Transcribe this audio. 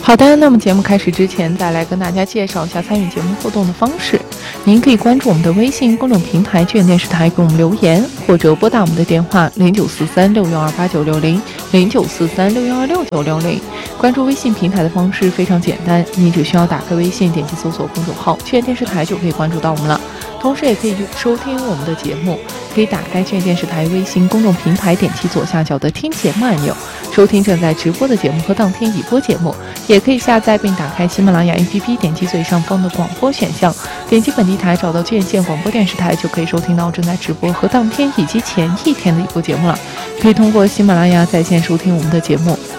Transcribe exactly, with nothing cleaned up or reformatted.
好的，那么节目开始之前，再来跟大家介绍一下参与节目互动的方式。您可以关注我们的微信公众平台“剧院电视台”给我们留言，或者拨打我们的电话零九四三六幺二八九六零零九四三六幺二六九六零。关注微信平台的方式非常简单，你只需要打开微信，点击搜索公众号“剧院电视台”就可以关注到我们了。同时也可以收听我们的节目，可以打开剧院电视台微信公众平台，点击左下角的听节目按钮，收听正在直播的节目和当天已播节目。也可以下载并打开喜马拉雅 A P P， 点击最上方的广播选项，点击本地台，找到剧院线广播电视台，就可以收听到正在直播和当天以及前一天的一播节目了。可以通过喜马拉雅在线收听我们的节目，